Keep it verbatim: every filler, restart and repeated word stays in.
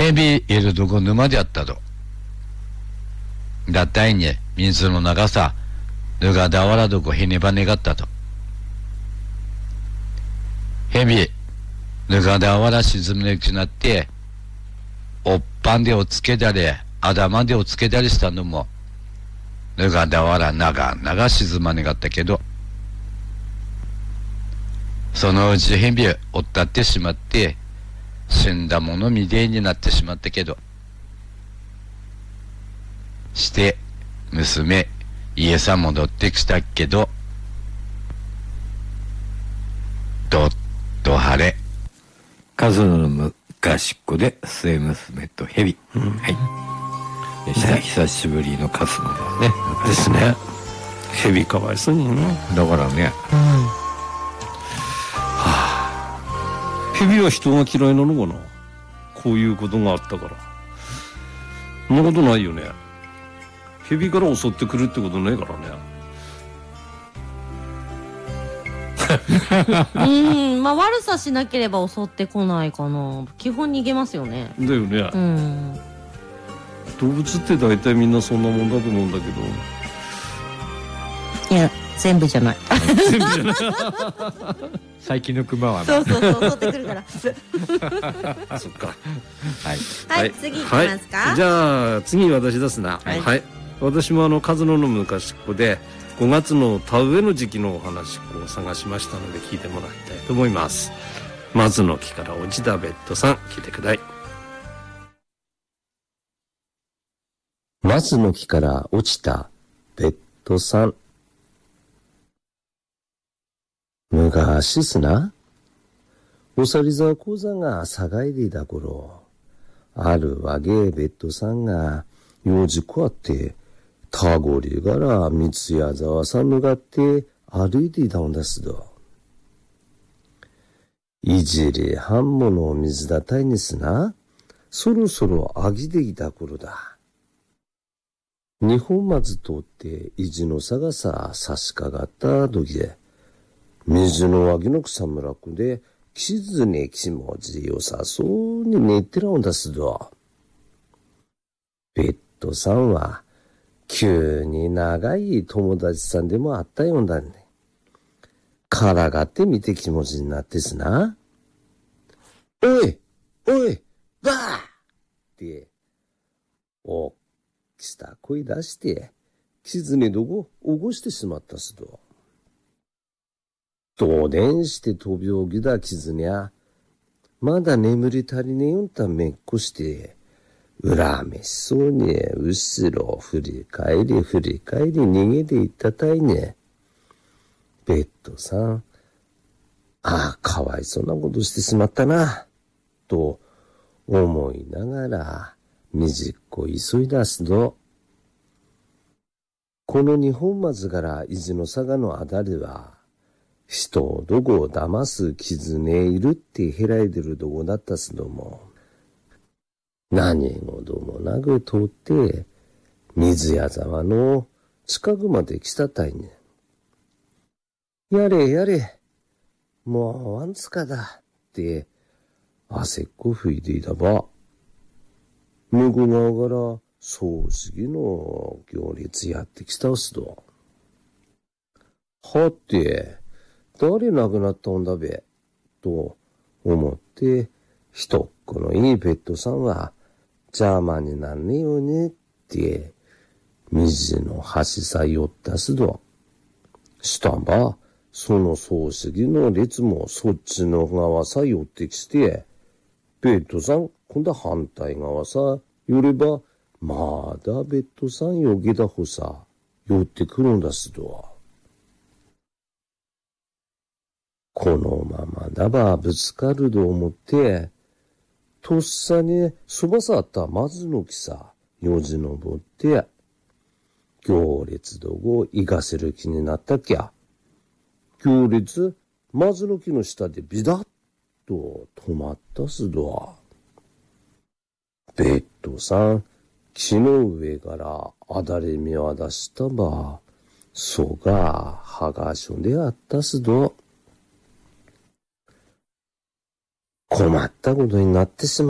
蛇いるとこ沼であったと。だったいに水の長さぬがだわらどこへねばねがったと。蛇ぬがだわら沈むねくなっておっぱんでをつけたり頭でをつけたりしたのもぬがだわら長々沈まねがったけど、そのうち蛇をったってしまって死んだものみてえになってしまったけど、して娘家さ戻ってきたけど、どっと晴れ。 数の昔っ子で末娘と蛇、うん、はい、ね、久しぶりの数のだねですね。蛇かわいそうにね。 だからね、うん、 はあ、蛇は人が嫌いなのかな、こういうことがあったから。そんなことないよね。蛇から襲ってくるってことないからね。うん、まあ悪さしなければ襲ってこないかな。基本逃げますよね。 だよね。 うん。 動物って大体みんなそんなもんだと思うんだけど。いや、全部じゃない。 全部じゃない。 最近のクマはそうそうそう、襲ってくるから。 そっか。 はい。はい、次いきますか。 はい、じゃあ次私出すな。はい。はい、私もあの数のの昔っ子でごがつの田植えの時期のお話を探しましたので聞いてもらいたいと思います。松の木から落ちたベッドさん、聞いてください。 松の木から落ちたベッドさん。昔すな、おさり沢講座が栄えていた頃、あるわげベッドさんが用事こあって、田ごりから三ツ矢沢さん向かって歩いていたんですど。いじり半もの水だたいにすな、そろそろ飽きてきた頃だ。二本松通って意地の差がさ差し掛かった時で、水の脇の草むらくで傷ね気持ちよさそうに寝てらんだすど。ベッドさんは急に長い友達さんでもあったよんだね。からがって見て気持ちになってすな。おいおいばーって、おっきした声出して、傷ねどこ起こしてしまったすど。どうでんして飛び起きだ傷にゃ、まだ眠り足りねえよんためっこして、恨めしそうに後ろ振り返り振り返り逃げていったたいね。ベッドさん、ああ、かわいそうなことしてしまったな、と思いながら、みじっこ急いだすど。この二本松から伊豆の佐賀のあたりは、人をどこを騙す傷ねいるってへらいでるとこだったすども、何事もなく通って、水谷沢の近くまで来たたいね。やれやれ、もうワンツカだって、汗っこ吹いていたば、向こう側から葬式の行列やってきたすど。はて、誰亡くなったんだべ、と思って、一っ子のいいベッドさんは、邪魔になんねえよねって、水の橋さ寄ったすど。したば、その葬式の列もそっちの側さ寄ってきて、ベッドさん、今度は反対側さ寄れば、まだベッドさんよけだほさ、寄ってくるんだすど。このままだばぶつかると思って、とっさにそばさあった松の木さ、よじ登って、行列どご行かせる気になったきゃ、行列、松の木の下でビダッと止まったすど。ベッドさん、木の上からあだれ見渡したば、そがはがしょんであったすど。困ったことになってしま